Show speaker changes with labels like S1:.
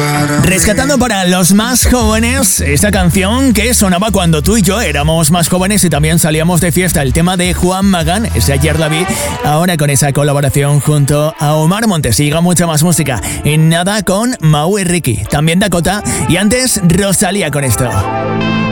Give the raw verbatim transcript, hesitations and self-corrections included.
S1: Rescatando para los más jóvenes esa canción que sonaba cuando tú y yo éramos más jóvenes y también salíamos de fiesta. El tema de Juan Magán, ese Ayer la vi, ahora con esa colaboración junto a Omar Montes. Siga mucha más música. En nada con Mau y Ricky, también Dakota y antes Rosalía con esto.